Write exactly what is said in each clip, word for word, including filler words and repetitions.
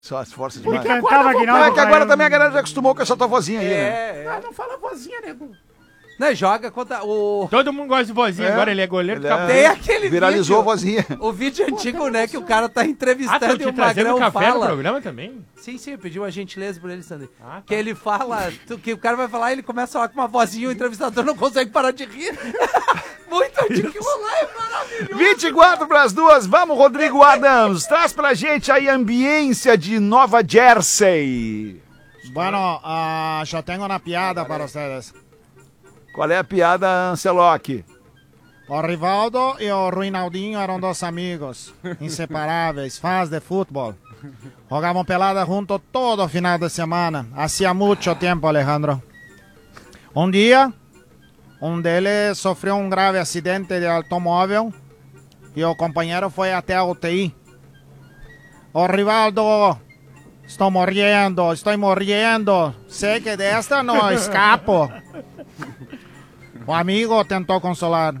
Só as forças Ele demais. cantava que não. Não, é que agora vai- também a galera já acostumou com essa tua vozinha aí, né? É, Ah, não fala vozinha, nego. né, joga contra o... Todo mundo gosta de vozinha, É. agora ele é goleiro Ele do é- Cabo Tem Verde. aquele Viralizou a vídeo, vozinha. o vídeo antigo, né, que o cara tá Ah, entrevistando estão e te o trazendo Magrão café no fala... programa também? Sim, sim, eu pedi uma gentileza por ele, Sandro. Ah, tá. Que ele fala, tu- que o cara vai falar, ele começa a falar com uma vozinha, o entrevistador não consegue parar de rir. Muito antigo, lá é maravilhoso. vinte e quatro para as duas, vamos, Rodrigo Adams. Traz pra gente aí a ambiência de Nova Jersey. Bueno, ah, yo tengo una piada para ustedes. Qual é a piada, Ancelotti? O Rivaldo e o Ruinaldinho eram dois amigos inseparáveis, fãs de futebol. Jogavam pelada junto todo final de semana. Hacía mucho tempo, Alejandro. Um dia, um deles sofreu um grave acidente de automóvel e o companheiro foi até a U T I. O Rivaldo, estou morrendo, estou morrendo. Sei que desta não escapo. O amigo tentou consolar.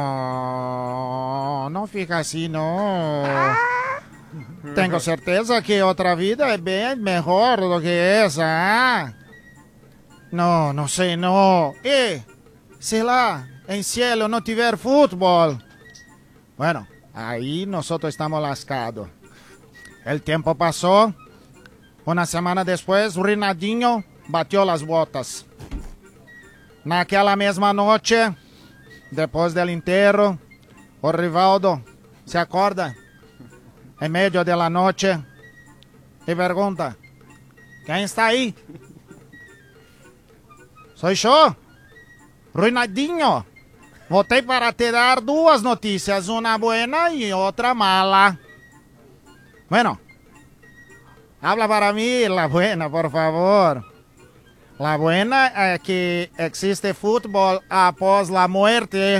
Não, não fica assim, não. Tenho certeza que outra vida é bem melhor do que essa. ¿Ah? Não, não sei, não. E se lá em cielo não tiver futebol? Bueno, aí nós estamos lascados. O tempo passou. Uma semana depois, o Rinaldinho bateu as botas. Naquela mesma noite, depois do enterro, o Rivaldo se acorda em meio da noite e pergunta: quem está aí? Sou eu, Rinaldinho. Voltei para te dar duas notícias, uma boa e outra mala. Bueno, habla para mí la buena, por favor. La buena é que existe futebol após a muerte.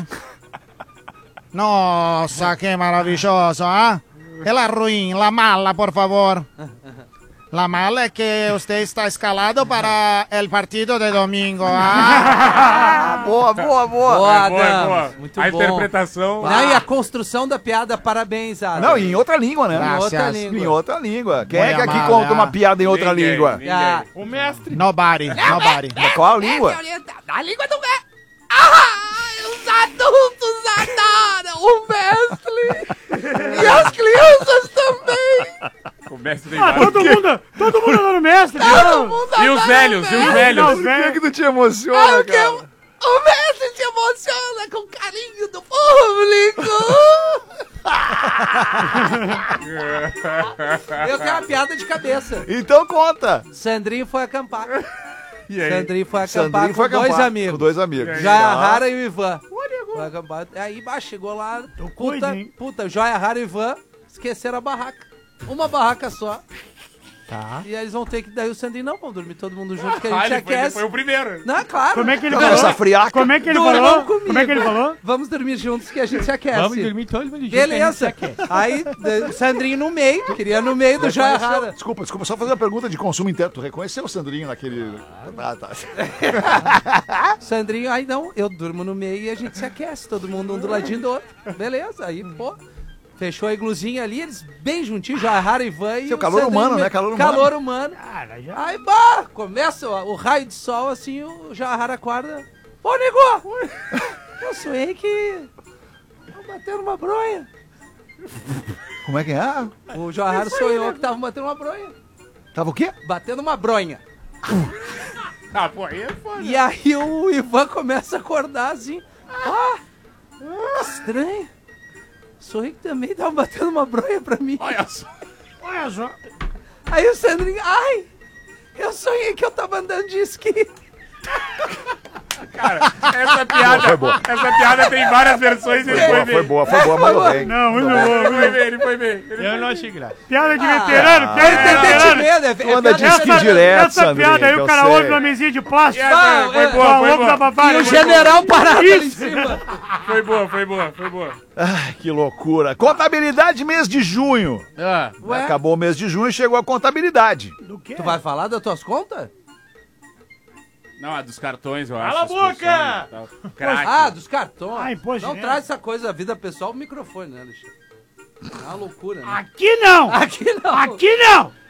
Nossa, que maravilhoso, ah? E la ruim, la mala, por favor. La mala é que você está escalado para o partido de domingo, ah? Boa, boa, boa. Boa, É boa, é Adams. boa. Muito A bom. interpretação. Não, e a construção da piada, parabéns, Adams. Não, em outra língua, né? Em outra Graças. língua. Em outra língua. Quem é que aqui amar, conta né? uma piada em outra Ninguém, língua? ninguém. Ah, O mestre. Nobody, nobody. Qual a língua? a língua do mestre. Ah, os adultos adoram o mestre. E as crianças também. O mestre tem Ah, vários. todo mundo, todo mundo adora o mestre. Todo não? mundo E os adora velhos, o e os mestre. velhos. Não, Por que, velho. que tu te emociona, Porque cara? o mestre se emociona com o carinho do público. Eu tenho uma piada de cabeça. Então conta. Sandrinho foi acampar. E aí? Sandrinho foi acampar Sandrinho com foi acampar dois amigos. com dois amigos. Joia Tá. Rara e o Ivan. Foi acampar. Aí, bah, chegou lá. cuida, Puta, hein? puta, Joia Rara e Ivan esqueceram a barraca. Uma barraca só. Tá. E aí eles vão ter que. Daí o Sandrinho, não, vamos dormir todo mundo junto, que a Ah, gente ele foi, ele aquece. foi o primeiro. Não, claro. Como é que ele Essa falou? friaca. Como é que ele Durmam falou? comigo. Como é que ele falou? Vamos dormir juntos que a gente se aquece. Vamos dormir todo mundo junto. Beleza. Aí, o Sandrinho no meio, queria no meio do Joia Rara. Desculpa, desculpa, só fazer uma pergunta de consumo interno. Tu reconheceu o Sandrinho naquele... Ah, tá. Sandrinho, aí não, eu durmo no meio e a gente se aquece, todo mundo um do ladinho do outro. Beleza, aí, pô, fechou a igluzinha ali, eles bem juntinhos, Joia Rara e Ivan e Seu o calor Sandrinho humano, no meio. né? Calor humano. Calor humano. Cara, já... Aí, bah, começa o, o raio de sol, assim, o Joia Rara acorda. Ô, nego! Eu sonhei que... Tava batendo uma bronha. Como é que é? O Joia Rara sonhou que tava batendo uma bronha. Tava o quê? Batendo uma bronha. Ah, pô, aí é foda. E aí o Ivan começa a acordar assim. Ah, estranho. Sonhei que também tava batendo uma bronha pra mim. Olha só. Olha só. Aí o Sandrinho, ai, eu sonhei que eu tava andando de esqui. Cara, essa piada, Foi boa. essa piada tem várias versões e ele Foi foi boa, bem. foi boa, foi boa, mandou bem. Não, muito Mandou bem. bom. Ele foi bem, ele foi bem. Ele Eu não achei graça. Ah. Piada de veterano, piada de Tem que ter veterano. medo, é, Tu anda de piada- esqui direto, Essa Sandrinho, piada aí que o eu cara sei. ouve numa mesinha de plástico. Essa Ah, foi é, boa, Com foi a roupa da boa. papai. E o general parado ali em cima. Foi boa, foi boa, foi boa. Ai, que loucura. Contabilidade mês de junho. Ah, Ué, Acabou o mês de junho e chegou a contabilidade. Do quê? tu vai falar das tuas contas? não, a dos cartões, eu acho. Cala a as boca! posições e tal. Craque. Ah, dos cartões. Ah, imposto Não de traz renda. essa coisa da vida pessoal pro microfone, né, Alexandre? É uma loucura, né? Aqui não! Aqui não. Aqui não!